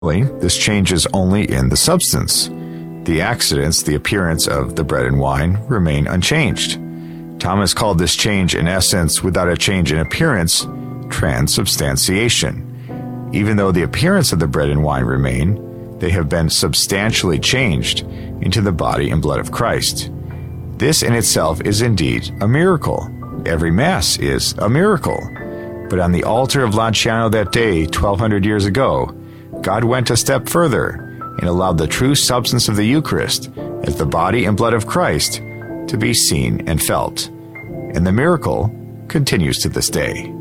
This change is only in the substance. The accidents, the appearance of the bread and wine, remain unchanged. Thomas called this change in essence, without a change in appearance, transubstantiation. Even though the appearance of the bread and wine remain, they have been substantially changed into the body and blood of Christ. This in itself is indeed a miracle. Every Mass is a miracle. But on the altar of Lanciano that day, 1,200 years ago, God went a step further and allowed the true substance of the Eucharist as the body and blood of Christ to be seen and felt. And the miracle continues to this day.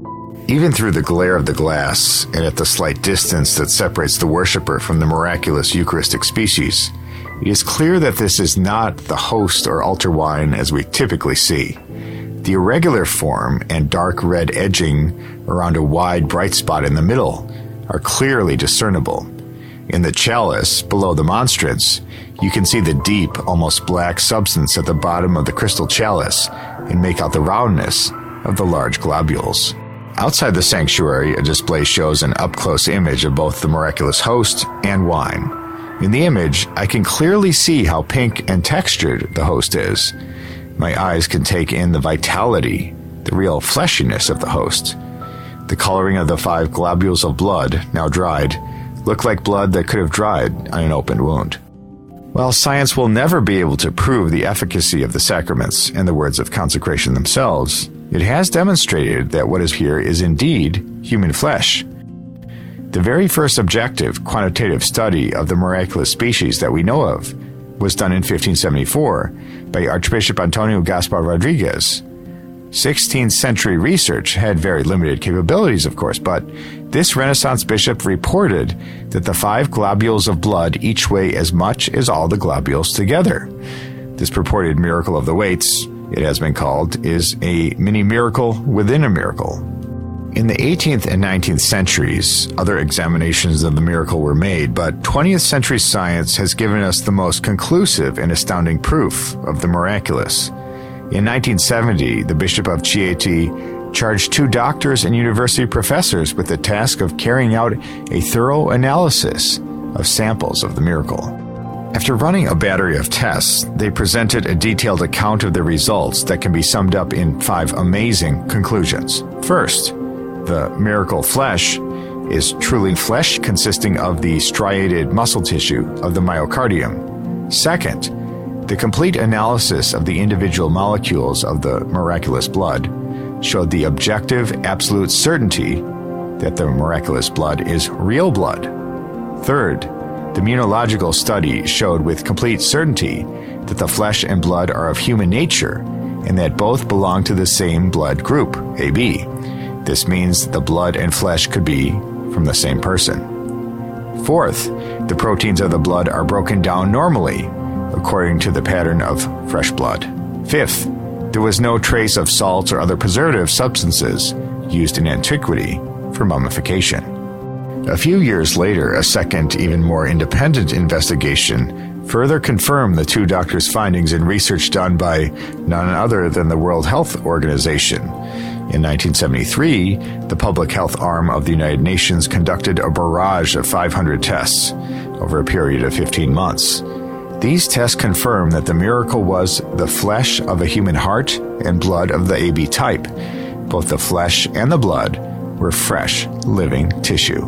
Even through the glare of the glass and at the slight distance that separates the worshiper from the miraculous Eucharistic species, it is clear that this is not the host or altar wine as we typically see. The irregular form and dark red edging around a wide bright spot in the middle are clearly discernible. In the chalice, below the monstrance, you can see the deep, almost black substance at the bottom of the crystal chalice and make out the roundness of the large globules. Outside the sanctuary, a display shows an up-close image of both the miraculous host and wine. In the image, I can clearly see how pink and textured the host is. My eyes can take in the vitality, the real fleshiness of the host. The coloring of the 5 globules of blood, now dried, look like blood that could have dried on an open wound. While science will never be able to prove the efficacy of the sacraments and the words of consecration themselves, it has demonstrated that what is here is indeed human flesh. The very first objective, quantitative study of the miraculous species that we know of was done in 1574 by Archbishop Antonio Gaspar Rodriguez. 16th century research had very limited capabilities, of course, but this Renaissance bishop reported that the 5 globules of blood each weigh as much as all the globules together. This purported miracle of the weights, it has been called, is a mini miracle within a miracle. In the 18th and 19th centuries, other examinations of the miracle were made, but 20th century science has given us the most conclusive and astounding proof of the miraculous. In 1970, the Bishop of Chieti charged 2 doctors and university professors with the task of carrying out a thorough analysis of samples of the miracle. After running a battery of tests, they presented a detailed account of the results that can be summed up in 5 amazing conclusions. First, the miracle flesh is truly flesh consisting of the striated muscle tissue of the myocardium. Second, the complete analysis of the individual molecules of the miraculous blood showed the objective, absolute certainty that the miraculous blood is real blood. Third, the immunological study showed with complete certainty that the flesh and blood are of human nature and that both belong to the same blood group, AB. This means the blood and flesh could be from the same person. Fourth, the proteins of the blood are broken down normally, according to the pattern of fresh blood. Fifth, there was no trace of salts or other preservative substances used in antiquity for mummification. A few years later, a second, even more independent investigation further confirmed the 2 doctors' findings in research done by none other than the World Health Organization. In 1973, the public health arm of the United Nations conducted a barrage of 500 tests over a period of 15 months. These tests confirmed that the miracle was the flesh of a human heart and blood of the AB type. Both the flesh and the blood were fresh, living tissue.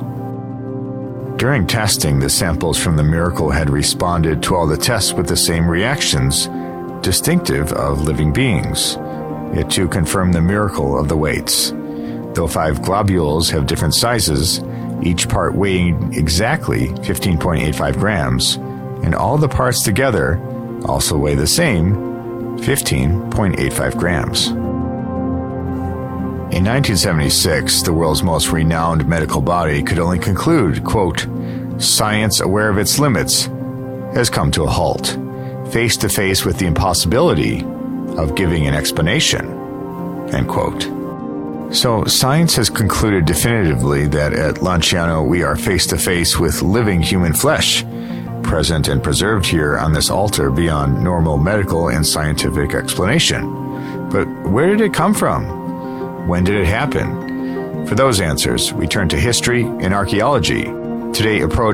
During testing, the samples from the miracle had responded to all the tests with the same reactions, distinctive of living beings. It too confirmed the miracle of the weights. Though 5 globules have different sizes, each part weighing exactly 15.85 grams, and all the parts together also weigh the same, 15.85 grams. In 1976, the world's most renowned medical body could only conclude, quote, "Science, aware of its limits, has come to a halt, face to face with the impossibility of giving an explanation," end quote. So science has concluded definitively that at Lanciano we are face to face with living human flesh, present and preserved here on this altar beyond normal medical and scientific explanation. But where did it come from? When did it happen? For those answers, we turn to history and archaeology. today approach